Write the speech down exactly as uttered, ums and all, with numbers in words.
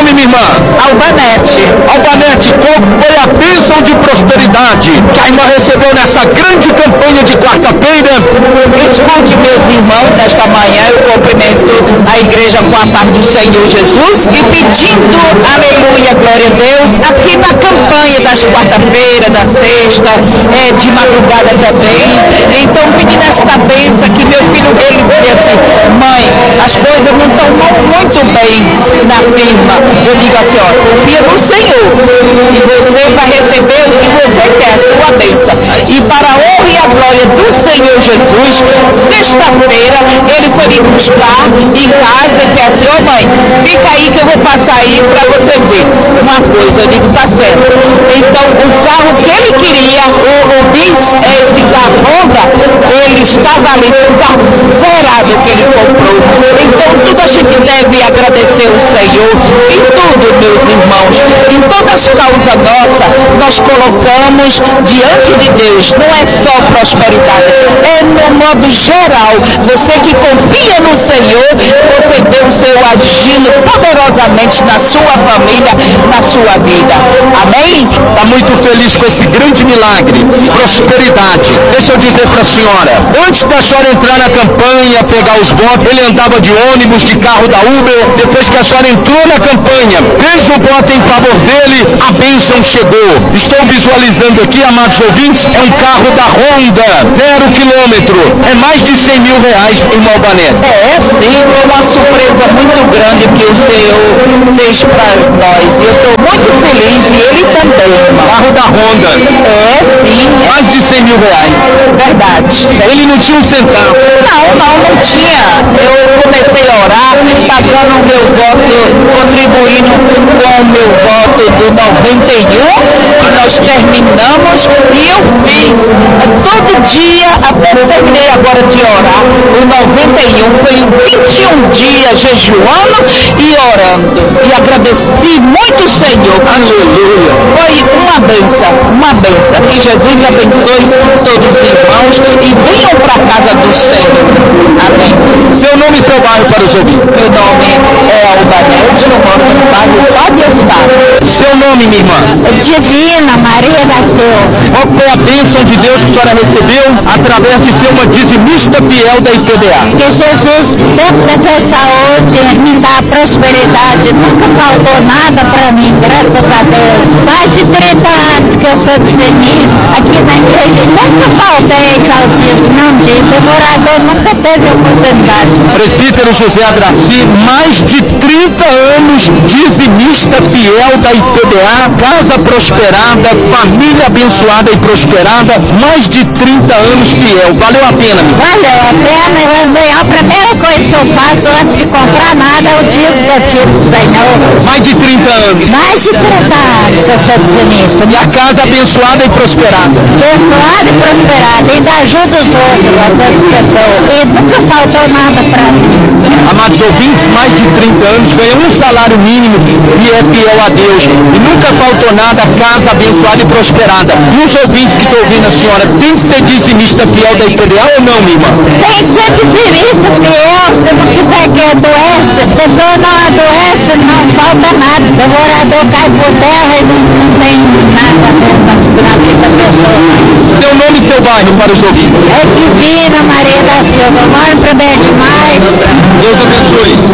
nome, minha irmã? Albanete. Albanete, qual foi a bênção de prosperidade que a irmã recebeu nessa grande campanha de quarta-feira? Escute, meus irmãos, nesta manhã eu cumprimento a igreja com a paz do Senhor Jesus e pedindo, aleluia, glória a Deus, aqui na campanha das quarta-feira, da sexta, é, de madrugada também. Então, pedindo esta bênção que meu filho, ele disse assim, mãe, as coisas não estão muito bem na firma. Eu digo assim, ó, confia no Senhor e você vai receber o que você quer, a sua bênção. E para a honra e a glória do Senhor Jesus, sexta-feira, ele foi me buscar em casa e disse assim, ô mãe, fica aí que eu vou passar aí para você ver uma coisa. Eu digo, tá certo. Então, o carro que ele queria, o, o bis, esse carro Honda, ele estava ali, um carro zerado que ele comprou. Então, tudo a gente deve agradecer o Senhor em tudo, meus irmãos. Em todas as causas nossas, nós colocamos diante de Deus. Não é só prosperidade, é no modo geral. Você que confia no Senhor, você vê o Senhor agindo poderosamente na sua família, na sua vida. Amém? Está muito feliz com esse grande milagre, prosperidade. Deixa eu dizer para a senhora, antes da senhora entrar na campanha, pegar os votos, ele andava de ônibus, de carro da Uber. Depois que a senhora entrou na campanha, fez o voto em favor dele, a bênção chegou. Estou visualizando aqui, amados ouvintes, é um carro da Honda, zero quilômetro, é mais de cem mil reais em Albanete. É, sim, foi uma surpresa muito grande que o Senhor fez para nós. E eu estou muito feliz e ele também, irmão. Carro da Honda. É, sim. Mais de cem mil reais. Verdade. Ele não tinha um centavo. Não, não, não tinha. Eu comecei a orar, pagando o meu voto, contribuindo com o meu voto do noventa e um, que nós terminamos, e eu fiz todo dia, até terminei agora de orar, o noventa e um, foi vinte e um dias jejuando e orando, e agradeci muito o Senhor. Aleluia. Foi uma bênção, uma bênção. Que Jesus abençoe todos os irmãos e venham para a casa do Senhor. Amém. Seu nome e seu bairro para os ouvintes. Meu nome é Albanete, eu moro no bairro Pode Estar. Seu nome, minha irmã? Divina Maria da Silva. Qual foi a bênção de Deus que a senhora recebeu através de ser uma dizimista fiel da I P D A? Que Jesus sempre me deu saúde, me dá prosperidade, nunca faltou nada para mim, graças a Deus. Mais de trinta anos que eu sou dizimista, aqui na igreja nunca faltei caudismo, não digo, o morador nunca teve oportunidade. Presbítero José Adraci, mais de trinta anos dizimista fiel da I P D A, casa prosperada, família abençoada e prosperada, mais de trinta anos fiel. Valeu a pena, minha? Valeu a pena, eu, a primeira coisa que eu faço antes de comprar nada é o dízimo que eu tiro do Senhor. Mais de trinta anos. Mais de trinta anos que eu sou dizimista. E a casa abençoada e prosperada. Abençoada e prosperada, ainda ajuda os outros, as outras pessoas. E nunca faltou nada para mim. Amados ouvintes, mais de trinta anos, ganha um salário mínimo e é fiel a Deus. E nunca faltou nada, casa abençoada e prosperada. E os ouvintes que estão ouvindo a senhora, tem que ser dizimista fiel da I P D A ou não, minha irmã? Tem que ser dizimista fiel, se não quiser que adoece, a pessoa não adoece, não falta nada. O morador cai por terra e não, não tem nada na vida da pessoa. Seu nome e seu bairro para os ouvintes. É Divina Maria da Silva, moro em primeiro de maio. Deus abençoe.